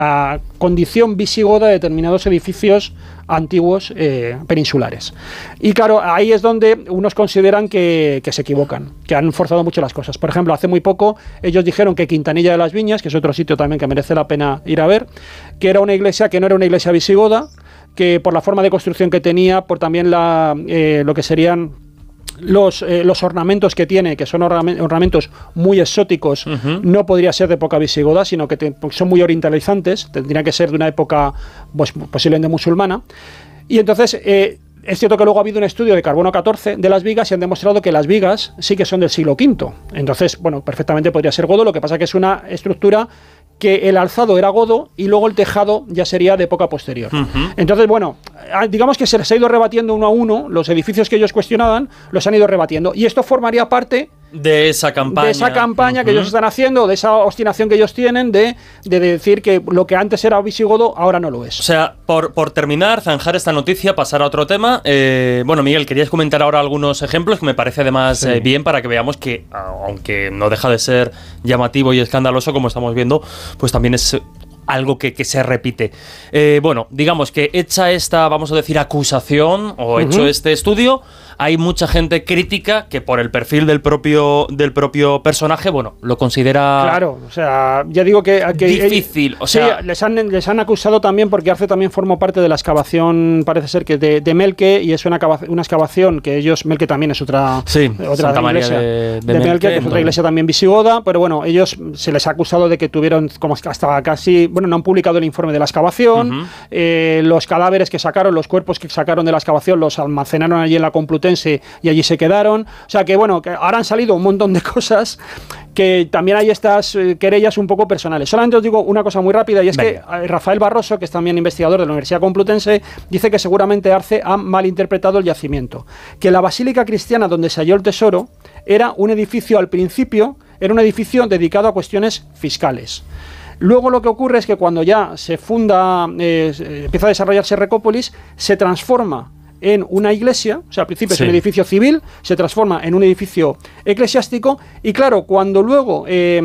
condición visigoda de determinados edificios antiguos peninsulares. Y claro, ahí es donde unos consideran que se equivocan, que han forzado mucho las cosas. Por ejemplo, hace muy poco ellos dijeron que Quintanilla de las Viñas, que es otro sitio también que merece la pena ir a ver, que era una iglesia que no era una iglesia visigoda, que por la forma de construcción que tenía, por también lo que serían los ornamentos que tiene, que son ornamentos muy exóticos, no podría ser de época visigoda, sino que son muy orientalizantes, tendría que ser de una época pues, posiblemente musulmana. Y entonces es cierto que luego ha habido un estudio de carbono 14 de las vigas y han demostrado que las vigas sí que son del siglo V. Entonces, bueno, perfectamente podría ser godo, lo que pasa que es una estructura que el alzado era godo y luego el tejado ya sería de época posterior. Entonces, bueno, digamos que se les ha ido rebatiendo uno a uno, los edificios que ellos cuestionaban los han ido rebatiendo, y esto formaría parte de esa campaña. De esa campaña que ellos están haciendo, de esa obstinación que ellos tienen de decir que lo que antes era visigodo ahora no lo es. O sea, por terminar, zanjar esta noticia, pasar a otro tema. Bueno, Miguel, querías comentar ahora algunos ejemplos que me parece además bien para que veamos que, aunque no deja de ser llamativo y escandaloso, como estamos viendo, pues también es algo que se repite. Bueno, digamos que hecha esta, vamos a decir, acusación o hecho este estudio, hay mucha gente crítica que por el perfil del propio personaje, bueno, lo considera... Claro, o sea, ya digo que difícil, o sea... Sí, les han acusado también porque Arce también formó parte de la excavación, parece ser que de Melque, y es una excavación que ellos... Melque también es otra Santa iglesia María de Melque, que es otra iglesia también visigoda, pero bueno, ellos se les ha acusado de que tuvieron como hasta casi... Bueno, no han publicado el informe de la excavación, los cadáveres que sacaron, los cuerpos que sacaron de la excavación los almacenaron allí en la Complutense y allí se quedaron. O sea que bueno, que ahora han salido un montón de cosas que también hay estas querellas un poco personales. Solamente os digo una cosa muy rápida, y es que Rafael Barroso, que es también investigador de la Universidad Complutense, dice que seguramente Arce ha malinterpretado el yacimiento, que la Basílica Cristiana donde se halló el tesoro era un edificio, al principio era un edificio dedicado a cuestiones fiscales. Luego lo que ocurre es que cuando ya se funda, empieza a desarrollarse Recópolis, se transforma en una iglesia, o sea, al principio es un edificio civil, se transforma en un edificio eclesiástico, y claro, cuando luego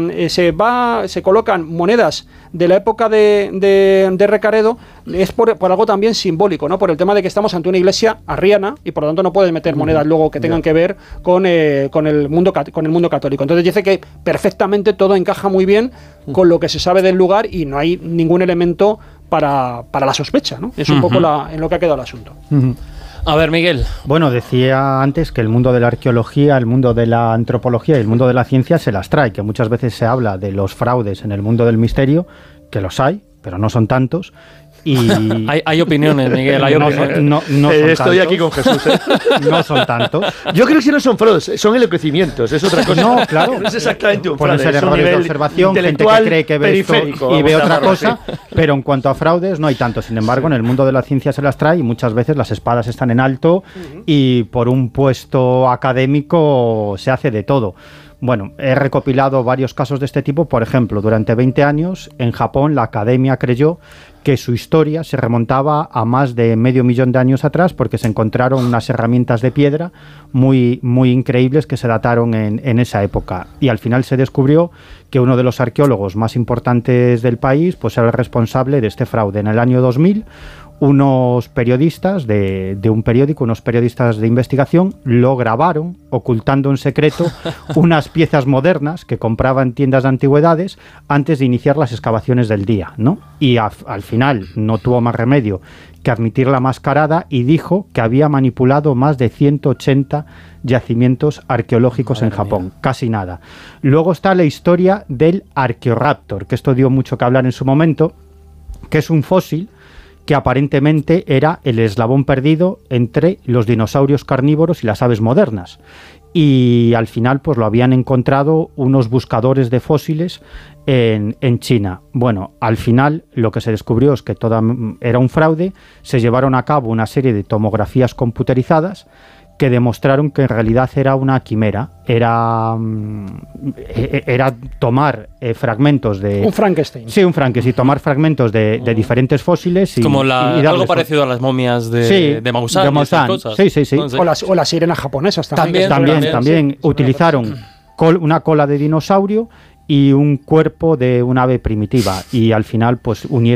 se colocan monedas de la época de Recaredo, es por algo también simbólico, ¿no? Por el tema de que estamos ante una iglesia arriana y por lo tanto no puedes meter monedas luego que tengan que ver con el mundo católico. Entonces dice que perfectamente todo encaja muy bien con lo que se sabe del lugar y no hay ningún elemento para la sospecha, ¿no? Es un poco en lo que ha quedado el asunto. A ver, Miguel. Bueno, decía antes que el mundo de la arqueología, el mundo de la antropología y el mundo de la ciencia se las trae, que muchas veces se habla de los fraudes en el mundo del misterio, que los hay, pero no son tantos. Y hay opiniones, Miguel, hay opiniones. No son estoy tantos. Aquí con Jesús. No son tantos. Yo creo que si no son fraudes, son enloquecimientos, es otra cosa. No, claro. No es exactamente un fraude. Puede ser errores de observación, gente que cree que ve esto y ve otra cosa, pero en cuanto a fraudes no hay tanto. Sin embargo, en el mundo de la ciencia se las trae y muchas veces las espadas están en alto y por un puesto académico se hace de todo. Bueno, he recopilado varios casos de este tipo. Por ejemplo, durante 20 años en Japón la academia creyó que su historia se remontaba a más de 500.000 de años atrás porque se encontraron unas herramientas de piedra muy, muy increíbles que se dataron en esa época. Y al final se descubrió que uno de los arqueólogos más importantes del país pues era el responsable de este fraude. En el año 2000, unos periodistas de un periódico, unos periodistas de investigación, lo grabaron ocultando en secreto unas piezas modernas que compraba en tiendas de antigüedades antes de iniciar las excavaciones del día, ¿no? Y al final no tuvo más remedio que admitir la mascarada y dijo que había manipulado más de 180 yacimientos arqueológicos en Japón, casi nada. Luego está la historia del Archaeoraptor, que esto dio mucho que hablar en su momento, que es un fósil que aparentemente era el eslabón perdido entre los dinosaurios carnívoros y las aves modernas. Y al final pues lo habían encontrado unos buscadores de fósiles en China. Bueno, al final lo que se descubrió es que todo era un fraude. Se llevaron a cabo una serie de tomografías computerizadas que demostraron que en realidad era una quimera. Era tomar fragmentos de... Un Frankenstein. Sí, un Frankenstein. Tomar fragmentos de diferentes fósiles y... Como algo parecido a las momias de Maussan. De Maussan. Sí. O las sirenas japonesas también. También utilizaron una cola de dinosaurio y un cuerpo de un ave primitiva, y al final pues unieron